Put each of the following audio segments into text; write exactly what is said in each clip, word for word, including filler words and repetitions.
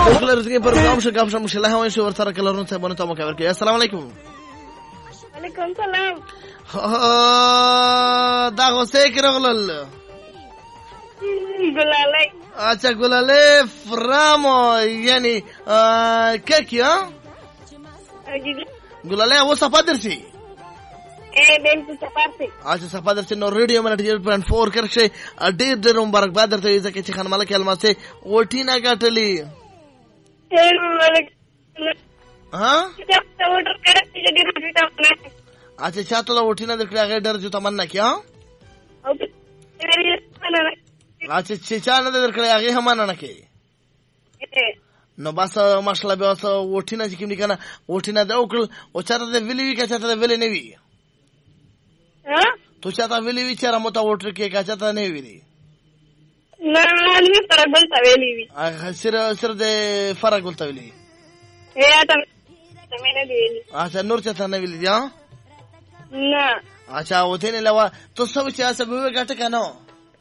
بالکل رزق پروګرام شو کوم شم شله هوای شو ورته کلرون ته بنه ته مو کوي السلام علیکم وعلیکم سلام دا غوسه کړغلل ګلاله اچھا ګلاله فرامو یعنی ککی ها ګلاله و صفه درسي اے بنت صفارسي اچھا صفه درسي نو ریډیو منټ ډیر پوینټ فور کرشه ډیر ډیر مبارکباد درته ځکه چې خان ملک الماسه وټینا غټلی ها اچھا چاته وټینا درکړه هغه ډر جو تمنا کیا اچھا چې چا نه درکړه هغه هم نه کوي نو بس ماشاءالله به اوس وټینا چې کوم کنه وټینا دا وکړ او چاته د ویلی وی کچا ته ویلی نه وی ها تو چاته ویلی وی چې را مو ته وټر کې کچا ته نه ویلی نه نه فرق بلته ویلی وی هغه سر سر د فرق بلته ویلی اے اته مې نه ویلی اچھا نور چاته نه ویلی یا نه اچھا وته نه لوا تو سب چې اسه به غټه کنه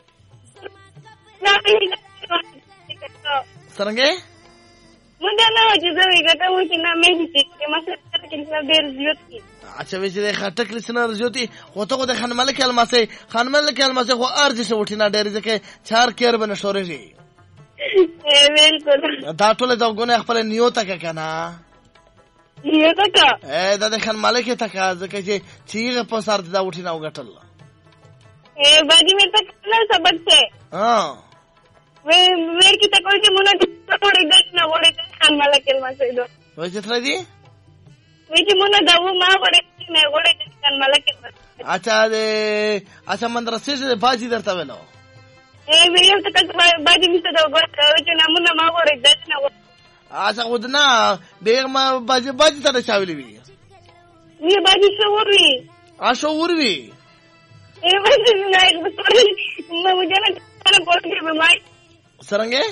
څنګه مونږ نه چې زه غټه مو چې نه مې چې ما سره کې ډېر زیات کی اچھا وې چې خټک لسنه زیاتی هوته کو د خان ملک الماسه خان ملک الماسه خو ارج څه وټینا ډېر ځکه چار کېر بنه شورې شي بالکل دا ټول دا غونه خپل نیوته کا کنه نیوته کا اے دا د خان ملک ته کا ځکه چې چیغه په سر دا وټینا وګټل اے باجی مې ته کله سبق څه ها وې ور کی ته کوئی چې مونږ ته وړي دښنه وړي خان ملک الماسه دو وای چې تر دې وې چې مونږ دا و ما وړي نه وړي خان ملک اچھا دې اچھا مدرسې ته باجی درته ویلو اے ویل ته باجی مې ته دا وړي چې نه مونږ ما وړي دښنه اچھا ودنا بیگ ما باجی باجی ته چاویلی وی وی باجی شعور وی ا شعور وی اے باجی نه ما مجھے نه پوښتنه به مای څنګه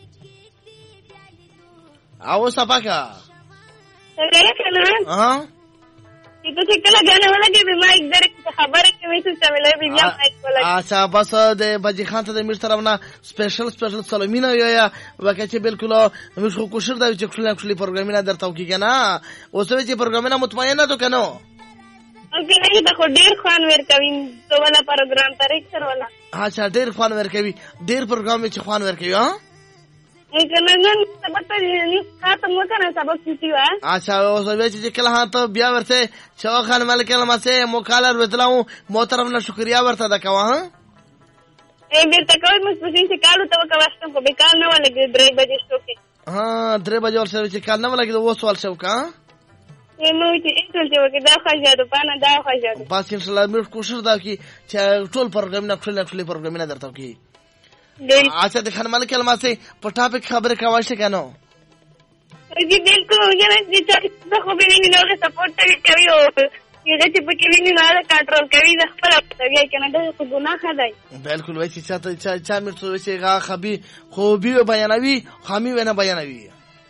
او صفاکا څنګه کنه ها ته چې کله غاڼه ولګي به مای درک خبره کوي څه چويلې به بیا مای ولګي اچھا بس د باجی خان ته د میر طرفنا سپیشل سپیشل سلامونه یا وکه چې بالکل موږ خو کوشش دا چې خپل خپل پروګرامینه درته وکي کنه اوس چې پروګرامینه مطمئنه تو کنه اوکې نه دا خو ډیر خوان ور کوي تو ولا پروګرام تاریخ سره ولا اچھا ډیر خوان ور کوي ډیر پروګرام چې خوان ور کوي ها کنه نن سبق ته نه خاطر مو کنه سبق کیتی وا اچھا اوس چې کله ها ته بیا ورته چې خان ملک الماسه مکالر وتلاو محترم نه شکریا ورته دا کوه ها اے دې تکو مې سپین چې کالو ته وکاستم کو به کال نه ولګي درې بجې شو کې ها درې بجې ورسره چې کال نه ولګي و سوال شو کا اے نو چې ټول چې وکي دا خاجادو پانا دا خاجادو بس ان شاء الله موږ کوشش دا کی چې ټول پروګرام نه خپل خپل پروګرام نه درته کی اچھا د خان ملک الماسه په ټاپک خبره کوي څه کنه جی بالکل مجھے نا چې خو به نه نو سپورټ کوي او یغه چې په کې نه نه کنټرول کوي د خپل طبيعي کنه د ګناه خدای بالکل وای چې چاته چا چا مرته وای چې غا خبي خوبي بیانوي خامي ونه بیانوي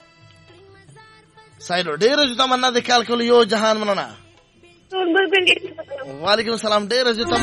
سایلو ډیر چې تمنا د کال کول یو جهان مننه ټول بل بل وعلیکم السلام ډیر چې